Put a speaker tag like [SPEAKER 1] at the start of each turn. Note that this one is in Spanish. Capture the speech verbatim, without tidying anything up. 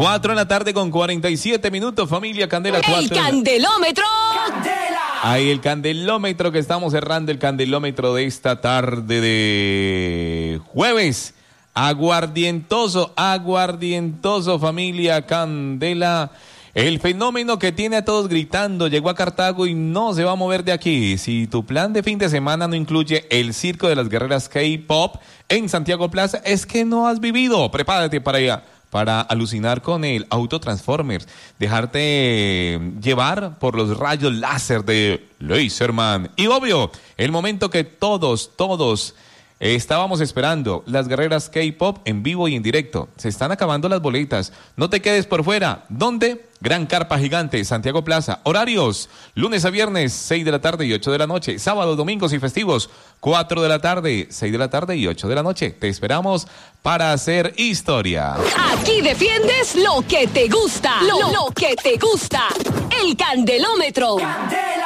[SPEAKER 1] cuatro de la tarde con cuarenta y siete minutos, familia Candela.
[SPEAKER 2] El candelómetro.
[SPEAKER 1] Candela. Ahí el candelómetro que estamos cerrando, el candelómetro de esta tarde de jueves. Aguardientoso, aguardientoso, familia Candela. El fenómeno que tiene a todos gritando, llegó a Cartago y no se va a mover de aquí. Si tu plan de fin de semana no incluye el circo de las guerreras K-pop en Santiago Plaza, es que no has vivido. Prepárate para allá, para alucinar con el Auto Transformers, dejarte llevar por los rayos láser de Laserman. Y obvio, el momento que todos, todos estábamos esperando, las guerreras K-pop en vivo y en directo. Se están acabando las boletas. No te quedes por fuera. ¿Dónde? Gran Carpa Gigante, Santiago Plaza. Horarios, lunes a viernes, seis de la tarde y ocho de la noche. Sábados, domingos y festivos, cuatro de la tarde, seis de la tarde y ocho de la noche. Te esperamos para hacer historia.
[SPEAKER 2] Aquí defiendes lo que te gusta. Lo, lo que te gusta. El candelómetro. Candela.